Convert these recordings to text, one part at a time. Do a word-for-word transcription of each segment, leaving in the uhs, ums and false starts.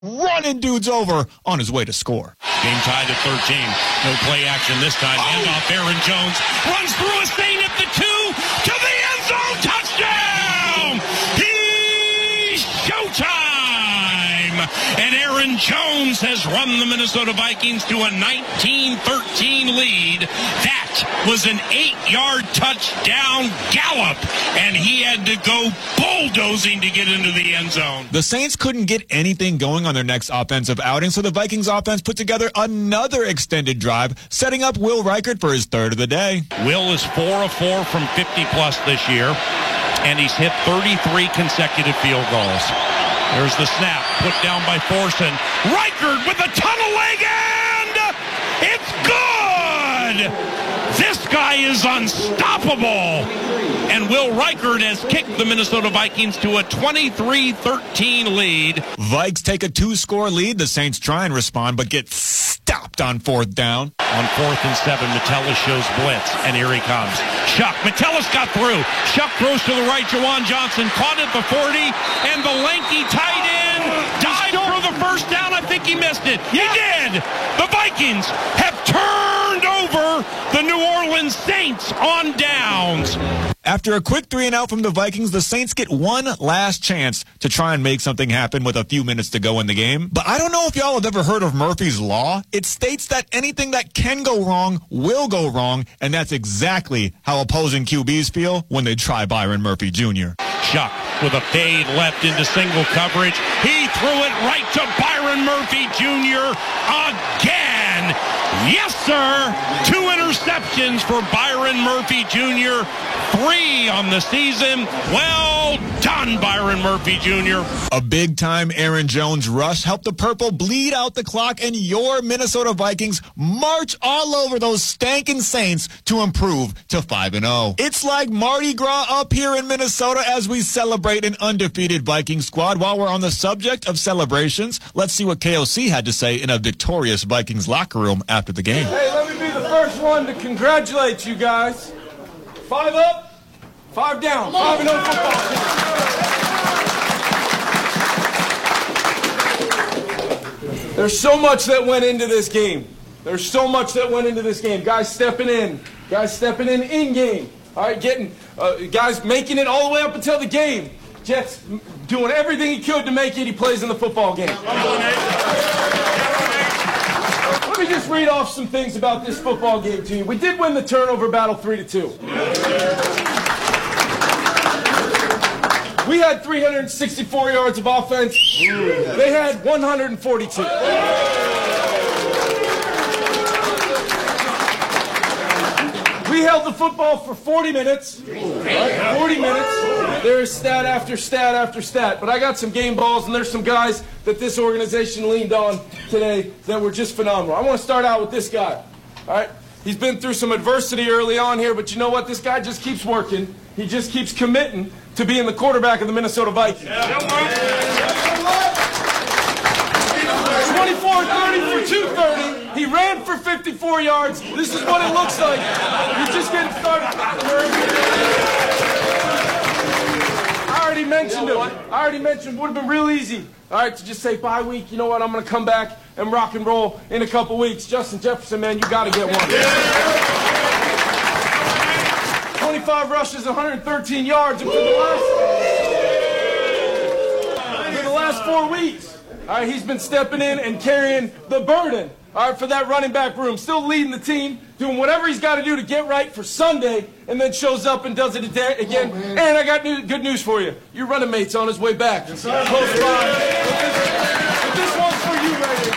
running dudes over on his way to score. Game tied at thirteen. No play action this time. Oh. Handoff. Aaron Jones runs through a Saint at the two to the end zone. Touchdown! He's showtime! And Aaron Jones has run the Minnesota Vikings to a nineteen thirteen lead. That was an eight-yard touchdown gallop, and he had to go bulldozing to get into the end zone. The Saints couldn't get anything going on their next offensive outing, so the Vikings offense put together another extended drive, setting up Will Reichard for his third of the day. Will is four of four from fifty plus this year, and he's hit thirty-three consecutive field goals. There's the snap, put down by Forson. Reichard with a ton of leg, and it's good! This guy is unstoppable! And Will Reichard has kicked the Minnesota Vikings to a twenty-three thirteen lead. Vikes take a two-score lead. The Saints try and respond, but get stopped on fourth down. On fourth and seven, Metellus shows blitz, and here he comes. Shuck. Metellus got through. Shuck throws to the right. Juwan Johnson caught at the forty, and the lanky tight end died for the first down. I think he missed it. He did! The Vikings have turned over the New Orleans Saints on downs. After a quick three and out from the Vikings, the Saints get one last chance to try and make something happen with a few minutes to go in the game. But I don't know if y'all have ever heard of Murphy's Law. It states that anything that can go wrong will go wrong, and that's exactly how opposing Q Bs feel when they try Byron Murphy Junior Shuck with a fade left into single coverage. He threw it right to Byron Murphy Junior again. Yes, sir. Two interceptions for Byron Murphy Junior Three on the season. Well done, Byron Murphy Junior A big-time Aaron Jones rush helped the Purple bleed out the clock, and your Minnesota Vikings march all over those stankin' Saints to improve to five and oh. It's like Mardi Gras up here in Minnesota as we celebrate an undefeated Viking squad. While we're on the subject of celebrations, let's see what K O C had to say in a victorious Vikings locker room after the game. Hey, let me be the first one to congratulate you guys. Five up, five down, five and oh football team. There's so much that went into this game. There's so much that went into this game. Guys stepping in, guys stepping in in game. All right, getting uh, guys making it all the way up until the game. Jets doing everything he could to make it. He plays in the football game. Let me just read off some things about this football game to you. We did win the turnover battle three to two. We had three hundred sixty-four yards of offense. They had one hundred forty-two. We held the football for forty minutes. Right? forty minutes. There's stat after stat after stat. But I got some game balls, and there's some guys that this organization leaned on today that were just phenomenal. I want to start out with this guy. All right? He's been through some adversity early on here, but you know what? This guy just keeps working. He just keeps committing to being the quarterback of the Minnesota Vikings. twenty-four thirty for two thirty. He ran for fifty-four yards. This is what it looks like. He's just getting started. I already mentioned him. I already mentioned would have been real easy. All right, to just say bye week. You know what? I'm going to come back and rock and roll in a couple weeks. Justin Jefferson, man, you got to get one. twenty-five rushes, one hundred thirteen yards, and for the last for the last four weeks, all right, he's been stepping in and carrying the burden. All right, for that running back room, still leading the team, doing whatever he's got to do to get right for Sunday, and then shows up and does it again. Oh, and I got new, good news for you. Your running mate's on his way back. Yes, sir. Close by. But this, but this one's for you right here.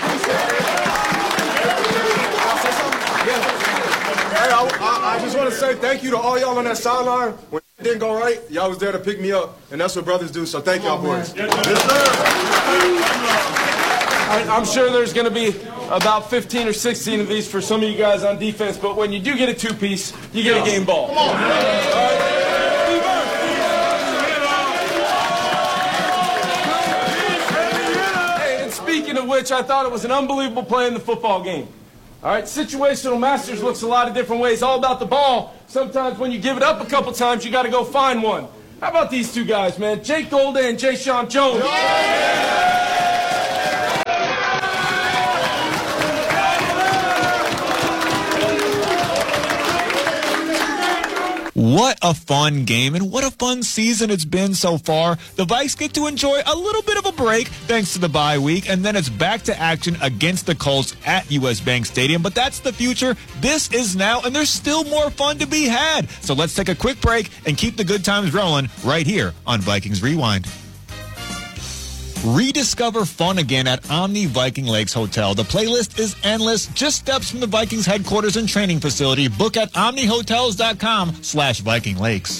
Hey, I, I, I just want to say thank you to all y'all on that sideline. When it didn't go right, y'all was there to pick me up, and that's what brothers do, so thank y'all, boys. Yes, sir. I'm sure there's going to be about fifteen or sixteen of these for some of you guys on defense, but when you do get a two-piece, you get a game ball. Come on. Hey, and speaking of which, I thought it was an unbelievable play in the football game. All right, situational masters looks a lot of different ways, all about the ball. Sometimes when you give it up a couple times, you got to go find one. How about these two guys, man? Jake Golda and Jay Sean Jones. Yeah! What a fun game, and what a fun season it's been so far. The Vikes get to enjoy a little bit of a break thanks to the bye week, and then it's back to action against the Colts at U S Bank Stadium. But that's the future. This is now, and there's still more fun to be had. So let's take a quick break and keep the good times rolling right here on Vikings Rewind. Rediscover fun again at Omni Viking Lakes Hotel. The playlist is endless, just steps from the Vikings headquarters and training facility. Book at omnihotels.com slash Viking Lakes.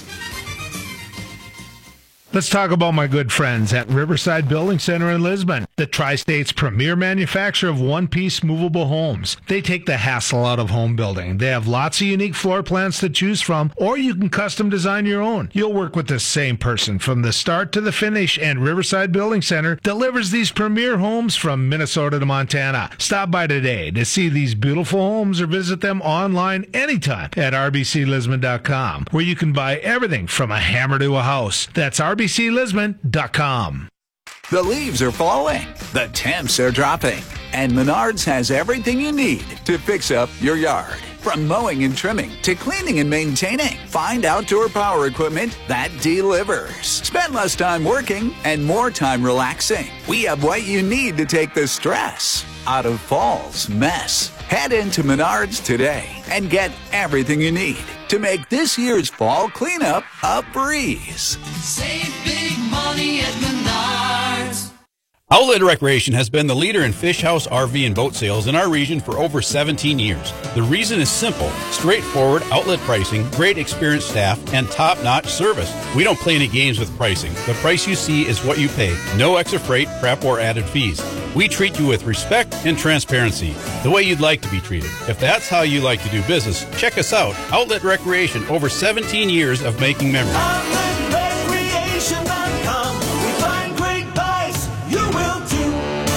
Let's talk about my good friends at Riverside Building Center in Lisbon, the Tri-State's premier manufacturer of one-piece movable homes. They take the hassle out of home building. They have lots of unique floor plans to choose from, or you can custom design your own. You'll work with the same person from the start to the finish, and Riverside Building Center delivers these premier homes from Minnesota to Montana. Stop by today to see these beautiful homes or visit them online anytime at r b c lisbon dot com, where you can buy everything from a hammer to a house. That's r b c lisbon dot com. The leaves are falling, the temps are dropping, and Menards has everything you need to fix up your yard. From mowing and trimming to cleaning and maintaining, find outdoor power equipment that delivers. Spend less time working and more time relaxing. We have what you need to take the stress out of fall's mess. Head into Menards today and get everything you need to make this year's fall cleanup a breeze. Save big money at Menards. Outlet Recreation has been the leader in fish house, R V, and boat sales in our region for over seventeen years. The reason is simple: straightforward outlet pricing, great experienced staff, and top-notch service. We don't play any games with pricing. The price you see is what you pay. No extra freight, prep, or added fees. We treat you with respect and transparency, the way you'd like to be treated. If that's how you like to do business, check us out. Outlet Recreation, over seventeen years of making memories. outlet recreation dot com. We find great buys. You will too.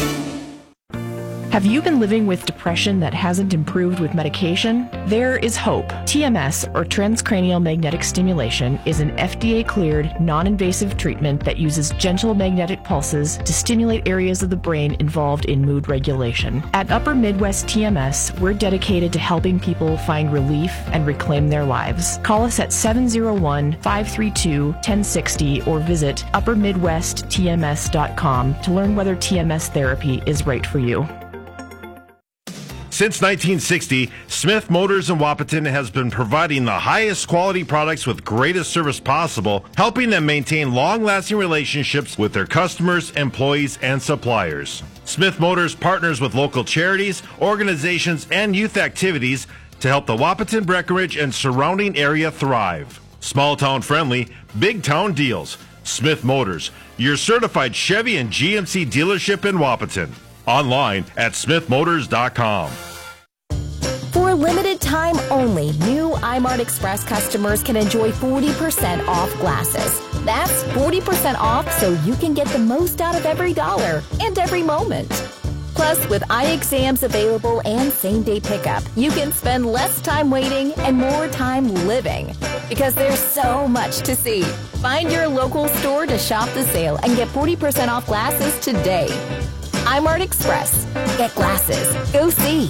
Have you been living with depression that hasn't improved with medication? There is hope. T M S, or transcranial magnetic stimulation, is an F D A-cleared, non-invasive treatment that uses gentle magnetic pulses to stimulate areas of the brain involved in mood regulation. At Upper Midwest T M S, we're dedicated to helping people find relief and reclaim their lives. Call us at seven oh one, five three two, one oh six oh or visit upper midwest t m s dot com to learn whether T M S therapy is right for you. Since nineteen sixty, Smith Motors in Wahpeton has been providing the highest quality products with greatest service possible, helping them maintain long-lasting relationships with their customers, employees, and suppliers. Smith Motors partners with local charities, organizations, and youth activities to help the Wahpeton, Breckenridge, and surrounding area thrive. Small-town friendly, big-town deals. Smith Motors, your certified Chevy and G M C dealership in Wahpeton. Online at smith motors dot com. For a limited time only, new iMart Express customers can enjoy forty percent off glasses. That's forty percent off so you can get the most out of every dollar and every moment. Plus, with eye exams available and same-day pickup, you can spend less time waiting and more time living. Because there's so much to see. Find your local store to shop the sale and get forty percent off glasses today. iMart Express. Get glasses. Go see.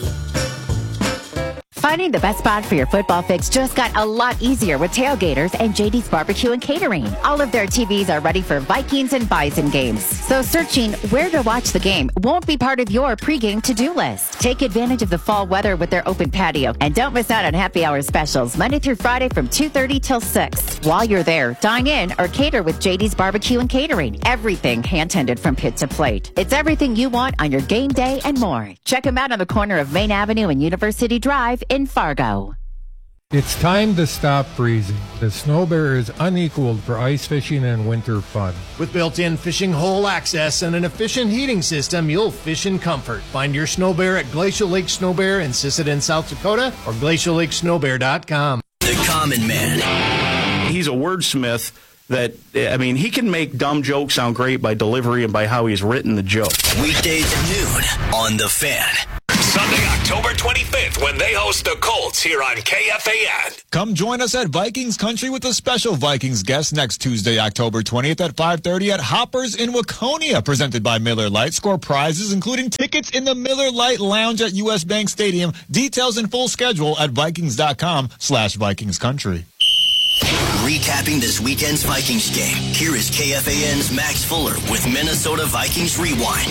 Finding the best spot for your football fix just got a lot easier with Tailgaters and J D's Barbecue and Catering. All of their T Vs are ready for Vikings and Bison games. So searching where to watch the game won't be part of your pregame to-do list. Take advantage of the fall weather with their open patio and don't miss out on happy hour specials Monday through Friday from two thirty till six. While you're there, dine in or cater with J D's Barbecue and Catering. Everything hand-tended from pit to plate. It's everything you want on your game day and more. Check them out on the corner of Main Avenue and University Drive in Fargo. It's time to stop freezing. The Snow Bear is unequaled for ice fishing and winter fun. With built-in fishing hole access and an efficient heating system, you'll fish in comfort. Find your Snow Bear at Glacial Lake Snow Bear in Sisseton, South Dakota, or glacial lake snow bear dot com. The Common Man. He's a wordsmith that, I mean, he can make dumb jokes sound great by delivery and by how he's written the joke. Weekdays at noon on The Fan. Sunday, October twenty-fifth, when they host the Colts here on K F A N. Come join us at Vikings Country with a special Vikings guest next Tuesday, October twentieth at five thirty at Hoppers in Waconia, presented by Miller Lite. Score prizes, including tickets in the Miller Lite Lounge at U S Bank Stadium. Details and full schedule at vikings dot com slash Vikings Country. Recapping this weekend's Vikings game, here is K F A N's Max Fuller with Minnesota Vikings Rewind.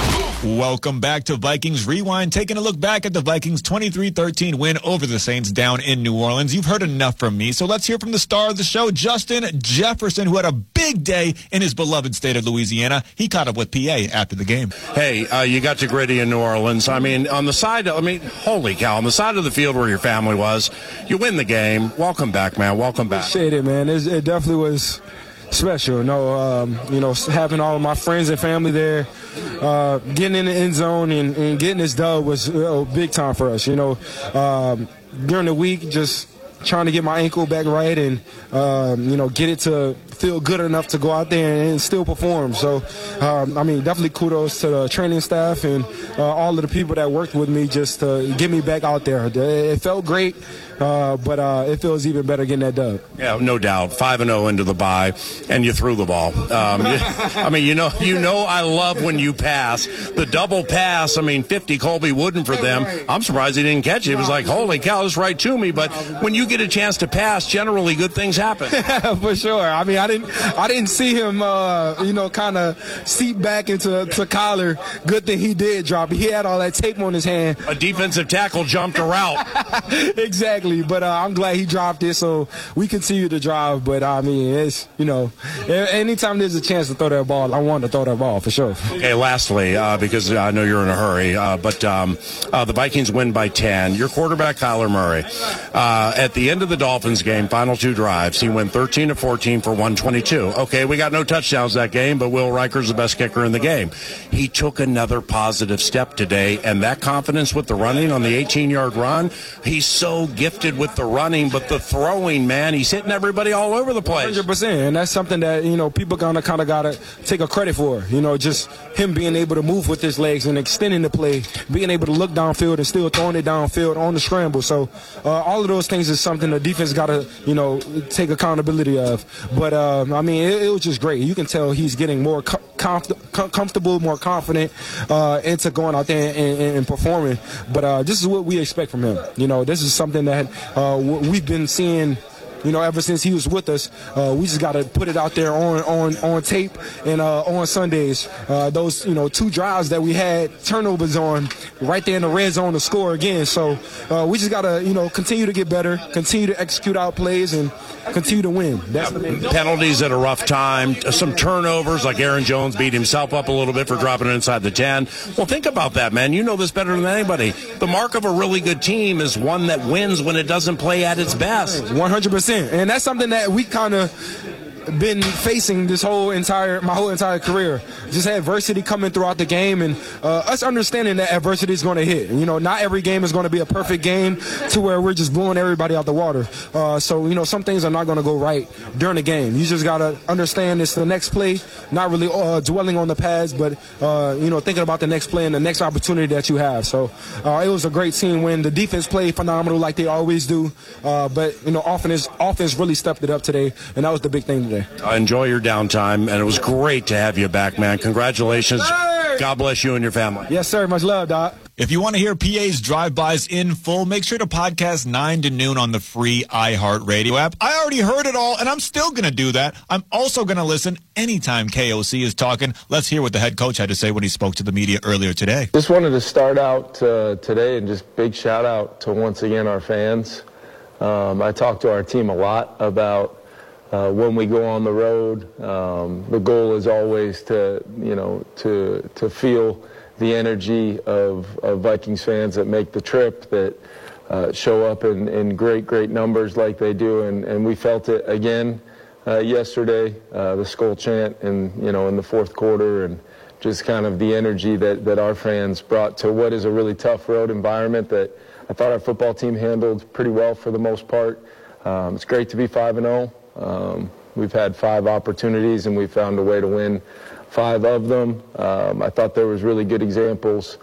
Welcome back to Vikings Rewind, taking a look back at the Vikings' twenty-three thirteen win over the Saints down in New Orleans. You've heard enough from me, so let's hear from the star of the show, Justin Jefferson, who had a big day in his beloved state of Louisiana. He caught up with P A after the game. Hey, uh, you got to gritty in New Orleans. I mean, on the side, of, I mean, holy cow, on the side of the field where your family was, you win the game. Welcome back, man. Welcome back. Appreciate it, man. It, it definitely was special. You know, um, you know, having all of my friends and family there, uh, getting in the end zone and, and getting this dub was uh, big time for us. You know, um, during the week, just trying to get my ankle back right and, um, you know, get it to feel good enough to go out there and still perform. So, um, I mean, definitely kudos to the training staff and uh, all of the people that worked with me just to get me back out there. It felt great, uh, but uh, it feels even better getting that dub. Yeah, no doubt. five and oh into the bye, and you threw the ball. Um, I mean, you know, you know, I love when you pass. The double pass, I mean, fifty Colby Wooden for them. I'm surprised he didn't catch it. It was like, holy cow, it's right to me. But when you get a chance to pass, generally good things happen. For sure. I mean, I didn't I didn't see him, uh, you know, kind of seep back into to Kyler. Good thing he did drop it. He had all that tape on his hand. A defensive tackle jumped a route. Exactly. But uh, I'm glad he dropped it, so we continue to drive. But, I mean, it's, you know, anytime there's a chance to throw that ball, I want to throw that ball for sure. Okay, lastly, uh, because I know you're in a hurry, uh, but um, uh, the Vikings win by ten. Your quarterback, Kyler Murray, uh, at the end of the Dolphins game, final two drives, he went thirteen to fourteen for one twenty-two. Okay, we got no touchdowns that game, but Will Riker's the best kicker in the game. He took another positive step today, and that confidence with the running on the eighteen-yard run, he's so gifted with the running, but the throwing, man, he's hitting everybody all over the place. one hundred percent, and that's something that, you know, people gonna kind of got to take a credit for. You know, just him being able to move with his legs and extending the play, being able to look downfield and still throwing it downfield on the scramble. So uh, all of those things is something the defense got to, you know, take accountability of. But, uh, I mean, it, it was just great. You can tell he's getting more com- com- comfortable, more confident uh, into going out there and, and, and performing. But uh, this is what we expect from him. You know, this is something that uh, we've been seeing, you know, ever since he was with us. Uh, we just got to put it out there on on, on tape and uh, on Sundays. Uh, those, you know, two drives that we had turnovers on right there in the red zone to score again. So uh, we just got to, you know, continue to get better, continue to execute our plays, and continue to win. That's the main thing. Penalties at a rough time, some turnovers, like Aaron Jones beat himself up a little bit for dropping it inside the ten. Well, think about that, man. You know this better than anybody. The mark of a really good team is one that wins when it doesn't play at its best. one hundred percent. And that's something that we kind of been facing this whole entire my whole entire career. Just had adversity coming throughout the game, and uh, us understanding that adversity is going to hit. You know, not every game is going to be a perfect game to where we're just blowing everybody out the water. Uh, so, you know, some things are not going to go right during the game. You just got to understand it's the next play, not really uh, dwelling on the past, but, uh, you know, thinking about the next play and the next opportunity that you have. So uh, it was a great team win. The defense played phenomenal like they always do, uh, but, you know, offense, offense really stepped it up today, and that was the big thing today. Uh, enjoy your downtime, and it was great to have you back, man. Congratulations. Hey! God bless you and your family. Yes, sir. Much love, Doc. If you want to hear P A's drive-bys in full, make sure to podcast nine to noon on the free iHeartRadio app. I already heard it all, and I'm still going to do that. I'm also going to listen anytime K O C is talking. Let's hear what the head coach had to say when he spoke to the media earlier today. Just wanted to start out uh, today and just big shout-out to, once again, our fans. Um, I talked to our team a lot about Uh, when we go on the road. Um, the goal is always to, you know, to to feel the energy of, of Vikings fans that make the trip, that uh, show up in, in great, great numbers like they do, and, and we felt it again uh, yesterday, uh, the Skol chant, and you know, in the fourth quarter, and just kind of the energy that, that our fans brought to what is a really tough road environment that I thought our football team handled pretty well for the most part. Um, it's great to be five and oh. Um, we've had five opportunities, and we found a way to win five of them. Um, I thought there was really good examples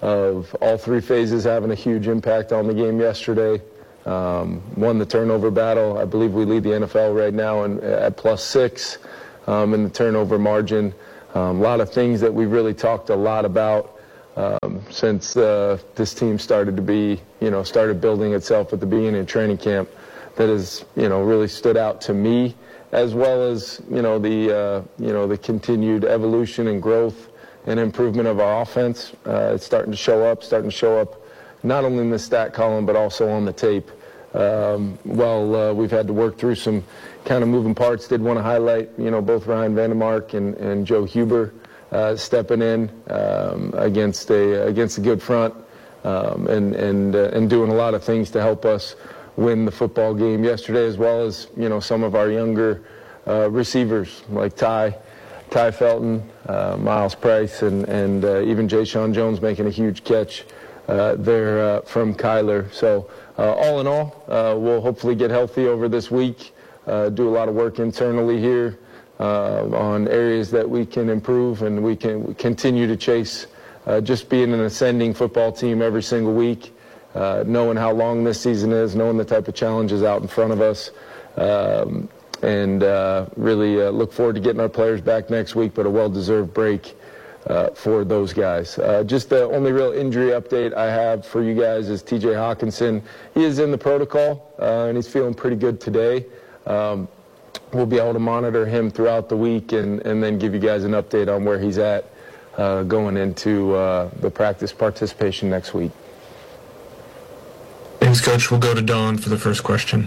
of all three phases having a huge impact on the game yesterday. Um, won the turnover battle. I believe we lead the N F L right now in, at plus six um, in the turnover margin. Um, a lot of things that we really talked a lot about um, since uh, this team started to be, you know, started building itself at the beginning of training camp. that has, you know, really stood out to me, as well as, you know, the, uh, you know, the continued evolution and growth and improvement of our offense. Uh, it's starting to show up, starting to show up not only in the stat column but also on the tape. Um, well, uh, we've had to work through some kind of moving parts. Did want to highlight, you know, both Ryan Vandermark and, and Joe Huber uh, stepping in um, against a against a good front um, and and uh, and doing a lot of things to help us win the football game yesterday, as well as, you know, some of our younger uh, receivers like Ty. Ty Felton, uh, Miles Price, and, and uh, even Jay Sean Jones making a huge catch uh, there uh, from Kyler. So uh, all in all, uh, we'll hopefully get healthy over this week, uh, do a lot of work internally here uh, on areas that we can improve, and we can continue to chase uh, just being an ascending football team every single week, uh, knowing how long this season is, knowing the type of challenges out in front of us. Um, and uh, really uh, look forward to getting our players back next week, but a well-deserved break uh, for those guys. Uh, just the only real injury update I have for you guys is T J Hawkinson. He is in the protocol, uh, and he's feeling pretty good today. Um, we'll be able to monitor him throughout the week and, and then give you guys an update on where he's at uh, going into uh, the practice participation next week. Thanks, Coach. We'll go to Dawn for the first question.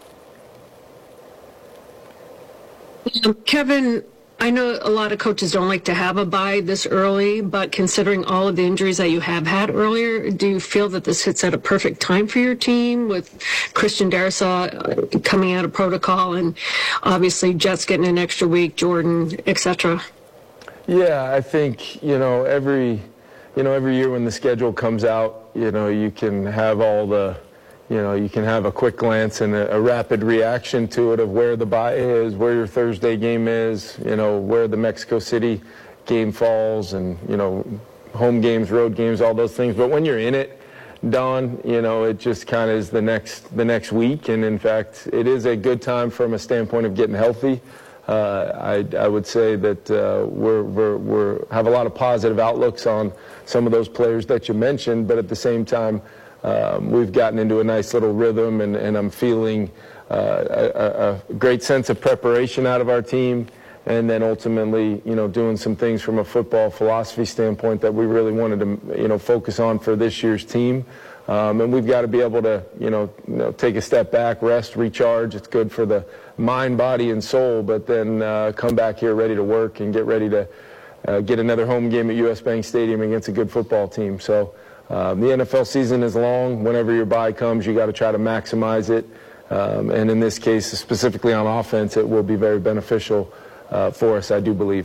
Um, Kevin, I know a lot of coaches don't like to have a bye this early, but considering all of the injuries that you have had earlier, do you feel that this hits at a perfect time for your team with Christian Darrisaw uh, coming out of protocol and obviously Jets getting an extra week, Jordan, et cetera? Yeah, I think, you know, every, you know, every year when the schedule comes out, you know, you can have all the, you know, you can have a quick glance and a, a rapid reaction to it of where the bye is, where your Thursday game is, you know, where the Mexico City game falls, and, you know, home games, road games, all those things. But when you're in it, Don, you know, it just kind of is the next the next week. And in fact, it is a good time from a standpoint of getting healthy. Uh, I, I would say that uh, we're, we're, we're have a lot of positive outlooks on some of those players that you mentioned, but at the same time, Um, we've gotten into a nice little rhythm, and, and I'm feeling uh, a, a great sense of preparation out of our team, and then ultimately, you know, doing some things from a football philosophy standpoint that we really wanted to, you know, focus on for this year's team. Um, and we've got to be able to, you know, you know, take a step back, rest, recharge. It's good for the mind, body, and soul, but then uh, come back here ready to work and get ready to uh, get another home game at U S Bank Stadium against a good football team. So. Um, the N F L season is long. Whenever your bye comes, you got to try to maximize it. Um, and in this case, specifically on offense, it will be very beneficial uh, for us, I do believe.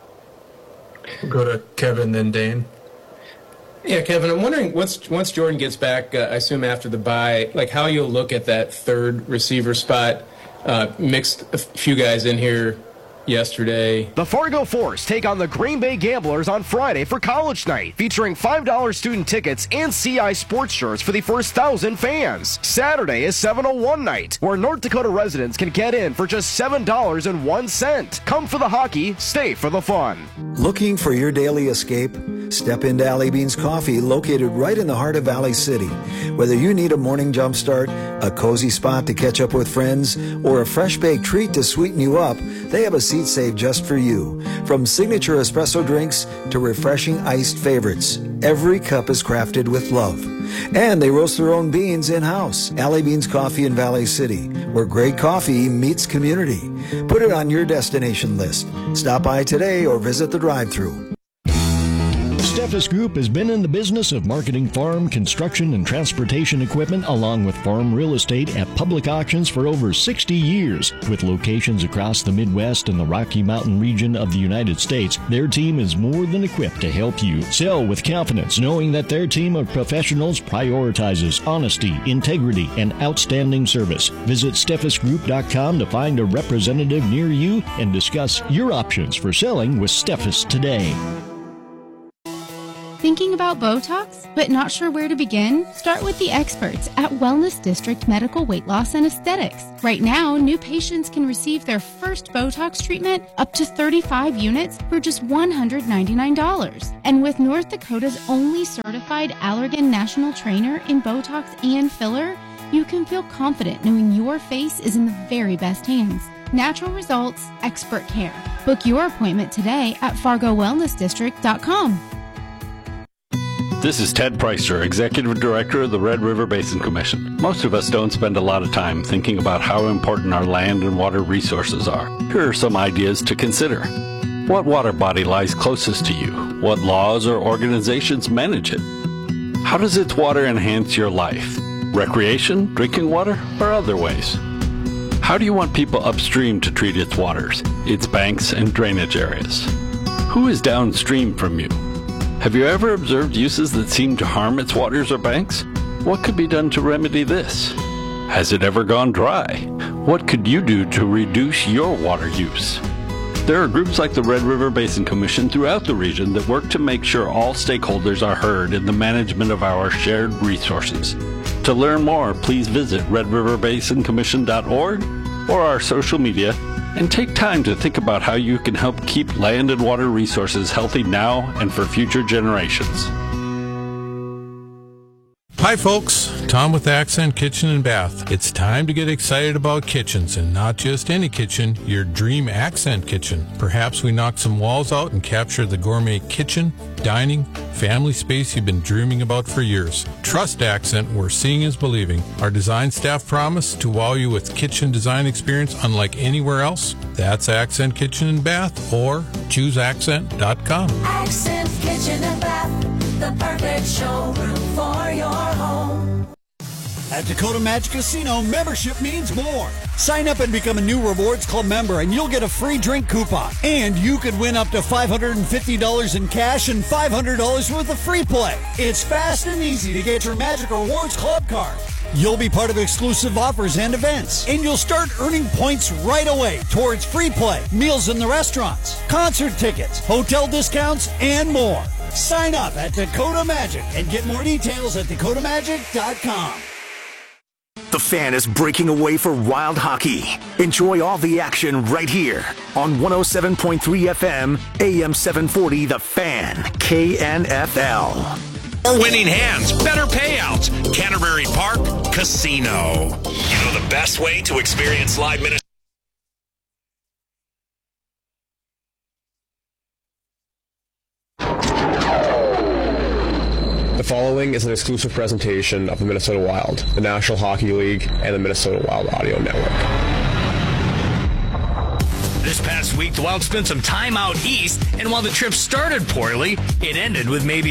We'll go to Kevin, then Dane. Yeah, Kevin, I'm wondering once once Jordan gets back, uh, I assume after the bye, like how you'll look at that third receiver spot. Uh, mixed a few guys in here yesterday. The Fargo Force take on the Green Bay Gamblers on Friday for College Night, featuring five dollar student tickets and C I sports shirts for the first thousand fans. Saturday is seven oh one night, where North Dakota residents can get in for just seven dollars and one cent. Come for the hockey, stay for the fun. Looking for your daily escape? Step into Alley Beans Coffee, located right in the heart of Valley City. Whether you need a morning jump start, a cozy spot to catch up with friends, or a fresh baked treat to sweeten you up, they have a seat saved just for you. From signature espresso drinks to refreshing iced favorites, every cup is crafted with love. And they roast their own beans in-house. Alley Beans Coffee in Valley City, where great coffee meets community. Put it on your destination list. Stop by today or visit the drive-thru. Steffes Group has been in the business of marketing farm, construction, and transportation equipment along with farm real estate at public auctions for over sixty years. With locations across the Midwest and the Rocky Mountain region of the United States, their team is more than equipped to help you sell with confidence, knowing that their team of professionals prioritizes honesty, integrity, and outstanding service. Visit Steffes Group dot com to find a representative near you and discuss your options for selling with Steffes today. Thinking about Botox, but not sure where to begin? Start with the experts at Wellness District Medical Weight Loss and Aesthetics. Right now, new patients can receive their first Botox treatment up to thirty-five units for just one hundred ninety-nine dollars. And with North Dakota's only certified Allergan national trainer in Botox and filler, you can feel confident knowing your face is in the very best hands. Natural results, expert care. Book your appointment today at fargo wellness district dot com. This is Ted Preister, Executive Director of the Red River Basin Commission. Most of us don't spend a lot of time thinking about how important our land and water resources are. Here are some ideas to consider. What water body lies closest to you? What laws or organizations manage it? How does its water enhance your life? Recreation, drinking water, or other ways? How do you want people upstream to treat its waters, its banks and drainage areas? Who is downstream from you? Have you ever observed uses that seem to harm its waters or banks? What could be done to remedy this? Has it ever gone dry? What could you do to reduce your water use? There are groups like the Red River Basin Commission throughout the region that work to make sure all stakeholders are heard in the management of our shared resources. To learn more, please visit red river basin commission dot org or our social media, and take time to think about how you can help keep land and water resources healthy now and for future generations. Hi folks, Tom with Accent Kitchen and Bath. It's time to get excited about kitchens, and not just any kitchen, your dream Accent kitchen. Perhaps we knock some walls out and capture the gourmet kitchen, dining, family space you've been dreaming about for years. Trust Accent, where seeing is believing. Our design staff promise to wow you with kitchen design experience unlike anywhere else. That's Accent Kitchen and Bath, or choose accent dot com. Accent Kitchen and Bath, the perfect showroom for your home. At Dakota Magic Casino, membership means more. Sign up and become a new Rewards Club member, and you'll get a free drink coupon. And you could win up to five hundred fifty dollars in cash and five hundred dollars worth of free play. It's fast and easy to get your Magic Rewards Club card. You'll be part of exclusive offers and events, and you'll start earning points right away towards free play, meals in the restaurants, concert tickets, hotel discounts, and more. Sign up at Dakota Magic and get more details at dakota magic dot com. The Fan is breaking away for wild hockey. Enjoy all the action right here on one oh seven point three F M, A M seven forty, The Fan, K N F L. More winning hands, better payouts. Canterbury Park Casino. You know the best way to experience live Minnesota. The following is an exclusive presentation of the Minnesota Wild, the National Hockey League, and the Minnesota Wild Audio Network. This past week, the Wild spent some time out east, and while the trip started poorly, it ended with maybe